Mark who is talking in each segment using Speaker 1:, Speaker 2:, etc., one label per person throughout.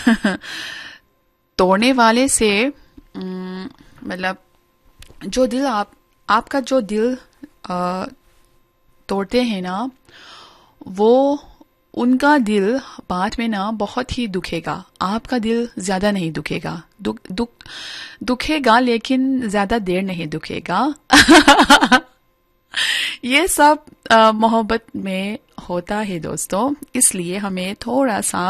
Speaker 1: तोड़ने वाले से मतलब जो दिल आपका जो दिल तोड़ते हैं ना, वो उनका दिल बाद में ना बहुत ही दुखेगा। आपका दिल ज्यादा नहीं दुखेगा, दुखेगा लेकिन ज्यादा देर नहीं दुखेगा। ये सब मोहब्बत में होता है दोस्तों, इसलिए हमें थोड़ा सा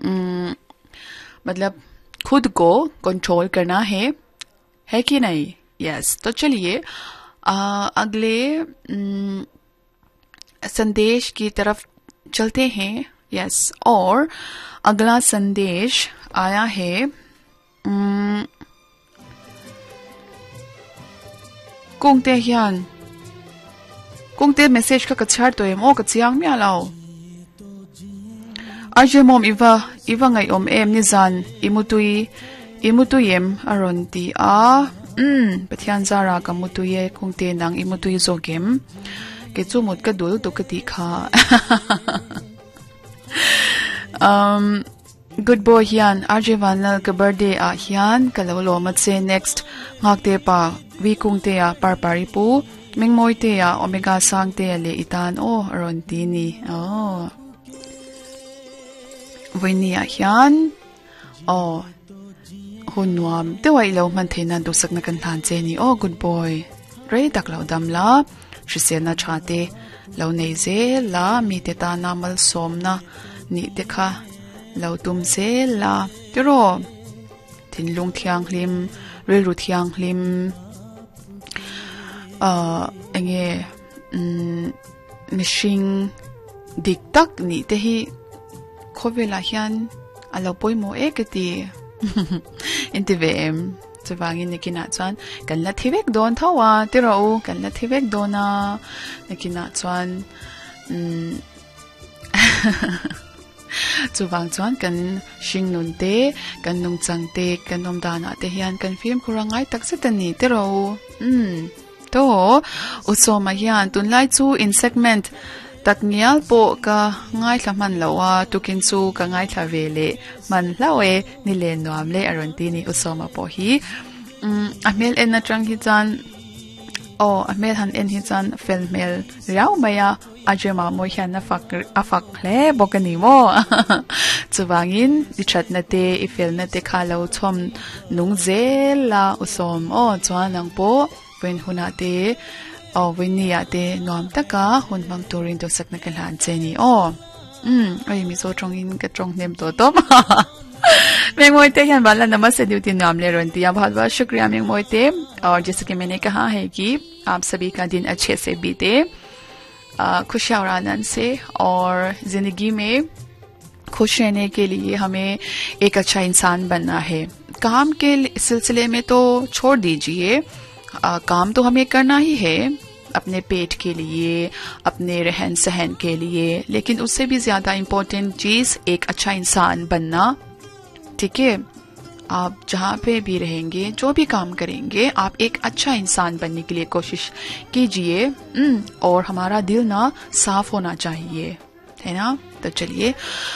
Speaker 1: मतलब खुद को कंट्रोल करना है कि नहीं? यस। तो चलिए अगले संदेश की तरफ चलते हैं। यस, और अगला संदेश आया है Kungte hian Kungte message ka kachar to em o kachiang mi alao Arje mom iwa ngai om em ni zan imutuyem aronti a pathian zara ka mutuye Kungte nang imutui zogem ke chumut ka dul to kati kha good boy hian Arje Vanal ka birthday a hian kalolo mat se next ngakte pa wi Kungte a parpari pu mingmoi te a omega sang te le itan o aronti ni Winia hian hunwam te wai lo man theina du sak na kan than che ni good boy re tak lo dam la Trisena chate lo nei ze la mi te ta namal somna ni te kha lo tum se la tiro thin lung thiang hlim re ru thiang hlim enge mishing dik tak ni te hi Kovela hian alo poimo ekati intivem chawangin nikina chuan kan la thivek don thawa tiro kan la thivek dona nikina chuan chuwang chuan kan shingnun te kan nungchang te kan nomdana te hian kan film kurangai taksatani tiro to usoma hian tunlai chu in segment taknial po ka ngai thaman lawa tukin chu ka ngai thavele man lawe ni le nuam le aronti ni usoma po hi amel en na trang hi chan amel han en hi chan felmel raw maya ajema mo hian na afak hle bokani mo chuwangin ichat na te ifel na te khalo chom nung zela usom chuan ang po wen huna te Winia te nom taka hun mam turin to sak na kalan cheni ai mi so chongin ka chong nem to मेंगमोई ते हियान वाला नमस्ते duty नाम ले रही है। बहुत बहुत शुक्रिया मेंगमोई ते। और जैसे कि मैंने कहा है कि आप सभी का दिन अच्छे से बीते, खुशियां और आनंद से, और जिंदगी में खुश रहने के लिए हमें एक अच्छा इंसान बनना है। काम के सिलसिले में तो छोड़ दीजिए, काम तो हमें करना ही है अपने पेट के लिए, अपने रहन सहन के लिए, लेकिन उससे भी ज्यादा इम्पोर्टेंट चीज एक अच्छा इंसान बनना। ठीक है, आप जहाँ पे भी रहेंगे, जो भी काम करेंगे, आप एक अच्छा इंसान बनने के लिए कोशिश कीजिए। और हमारा दिल ना साफ होना चाहिए, है ना। तो चलिए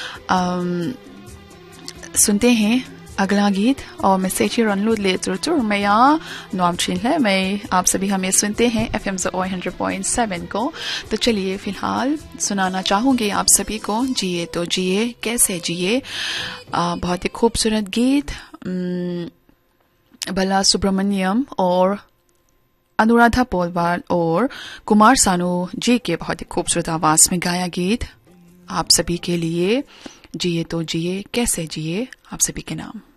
Speaker 1: सुनते हैं अगला गीत। और मैसेज रनलूद ले चुर मैं यहाँ नॉम छिन है। मैं आप सभी हमें सुनते हैं FM 100.7 को। तो चलिए फिलहाल सुनाना चाहूंगी आप सभी को जिए तो जिए कैसे जिए, बहुत ही खूबसूरत गीत बाला सुब्रमण्यम और अनुराधा पौडवाल और कुमार सानू जी के बहुत ही खूबसूरत आवाज में गाया गीत आप सभी के लिए। जिए तो जिए कैसे जिए, आप सभी के नाम।